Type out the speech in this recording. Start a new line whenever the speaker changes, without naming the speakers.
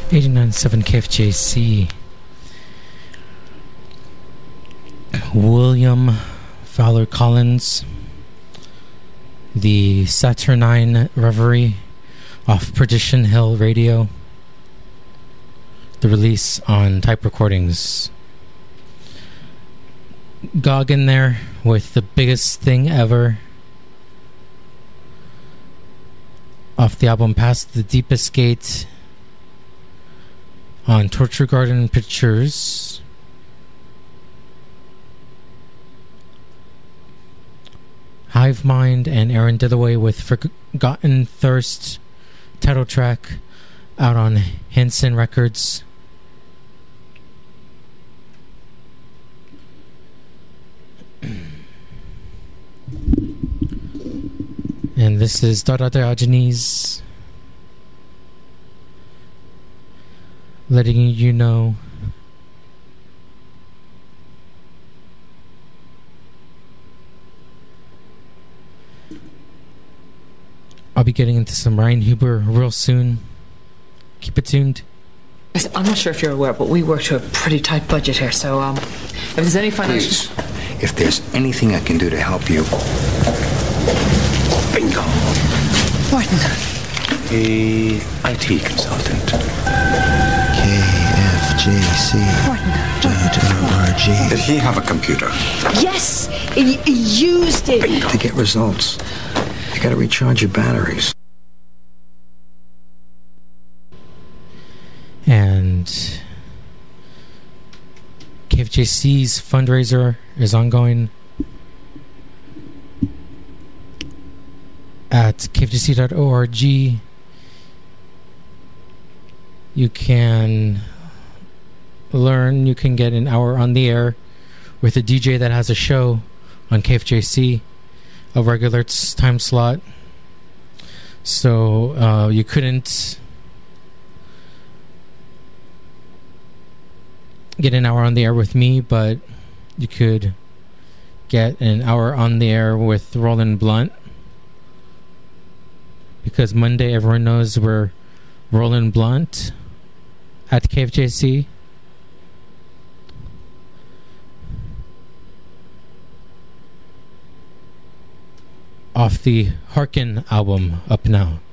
89.7 KFJC. William Fowler Collins, the Saturnine Reverie off Perdition Hill Radio. The release on Type Recordings. Goggin there with The Biggest Thing Ever off the album Past the Deepest Gate on Torture Garden Pictures. Hive Mind and Aaron Dithaway with Forgotten Thirst title track out on Henson Records. And this is Dada Diogenes letting you know I'll be getting into some Ryan Huber real soon. Keep it tuned.
I'm not sure if you're aware, but we work to a pretty tight budget here, so if there's any financial...
Please, if there's anything I can do to help you... Bingo.
Martin.
A IT consultant.
KFJC.org.
Did he have a computer?
Yes! He used it!
Bingo. To get results, you gotta recharge your batteries.
And KFJC's fundraiser is ongoing at kfjc.org. You can learn, you can get an hour on the air with a DJ that has a show on KFJC, a regular time slot. So you couldn't get an hour on the air with me, but you could get an hour on the air with Roland Blunt, because Monday everyone knows we're Roland Blunt at KFJC. Off the Harkin album, Up Now.